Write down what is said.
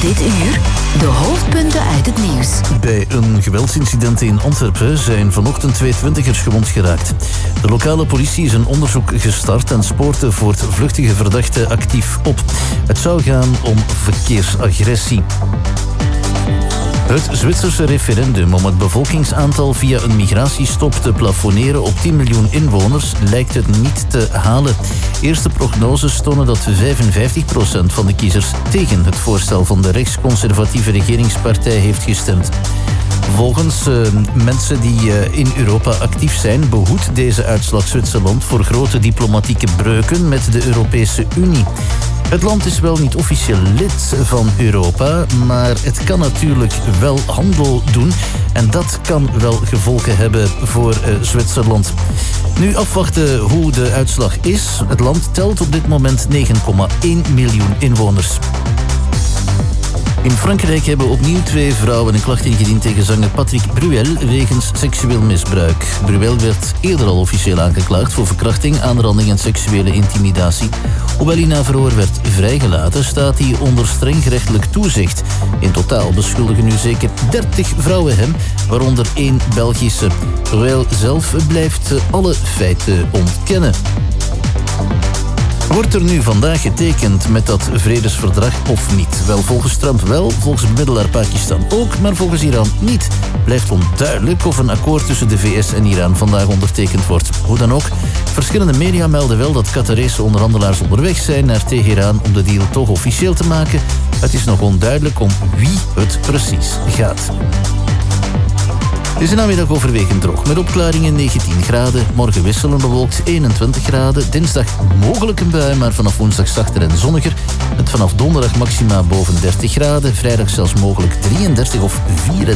Dit uur de hoofdpunten uit het nieuws. Bij een geweldsincident in Antwerpen zijn vanochtend 2 twintigers gewond geraakt. De lokale politie is een onderzoek gestart en spoort de voortvluchtige verdachte actief op. Het zou gaan om verkeersagressie. Het Zwitserse referendum om het bevolkingsaantal via een migratiestop te plafonneren op 10 miljoen inwoners lijkt het niet te halen. Eerste prognoses tonen dat 55% van de kiezers tegen het voorstel van de rechtsconservatieve regeringspartij heeft gestemd. Volgens mensen die in Europa actief zijn, behoedt deze uitslag Zwitserland voor grote diplomatieke breuken met de Europese Unie. Het land is wel niet officieel lid van Europa, maar het kan natuurlijk wel handel doen. En dat kan wel gevolgen hebben voor Zwitserland. Nu afwachten hoe de uitslag is. Het land telt op dit moment 9,1 miljoen inwoners. In Frankrijk hebben opnieuw 2 vrouwen een klacht ingediend tegen zanger Patrick Bruel wegens seksueel misbruik. Bruel werd eerder al officieel aangeklaagd voor verkrachting, aanranding en seksuele intimidatie. Hoewel hij na verhoor werd vrijgelaten, staat hij onder streng gerechtelijk toezicht. In totaal beschuldigen nu zeker 30 vrouwen hem, waaronder 1 Belgische. Bruel zelf blijft alle feiten ontkennen. Wordt er nu vandaag getekend met dat vredesverdrag of niet? Wel, volgens Trump wel, volgens bemiddelaar Pakistan ook, maar volgens Iran niet. Blijft onduidelijk of een akkoord tussen de VS en Iran vandaag ondertekend wordt. Hoe dan ook, verschillende media melden wel dat Qatarese onderhandelaars onderweg zijn naar Teheran om de deal toch officieel te maken. Het is nog onduidelijk om wie het precies gaat. Het is een namiddag overwegend droog, met opklaringen 19 graden. Morgen wisselend bewolkt 21 graden. Dinsdag mogelijk een bui, maar vanaf woensdag zachter en zonniger. Het vanaf donderdag maxima boven 30 graden. Vrijdag zelfs mogelijk 33 of 34.